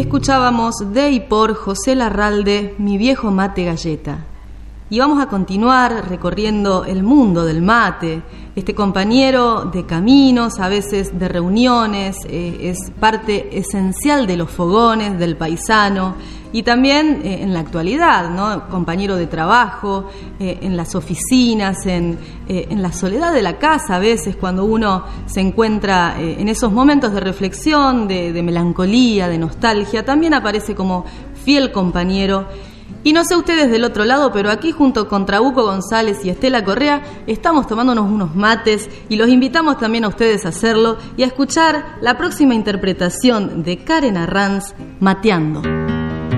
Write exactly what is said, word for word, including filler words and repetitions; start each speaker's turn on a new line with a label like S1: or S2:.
S1: Escuchábamos de y por José Larralde, Mi viejo mate galleta. Y vamos a continuar recorriendo el mundo del mate, este compañero de caminos, a veces de reuniones, eh, es parte esencial de los fogones, del paisano, y también eh, en la actualidad, ¿no? Compañero de trabajo, eh, en las oficinas, en, eh, en la soledad de la casa, a veces cuando uno se encuentra eh, en esos momentos de reflexión, de, de melancolía, de nostalgia, también aparece como fiel compañero. Y no sé ustedes del otro lado, pero aquí junto con Trabuco González y Estela Correa estamos tomándonos unos mates y los invitamos también a ustedes a hacerlo y a escuchar la próxima interpretación de Karen Arranz, Mateando.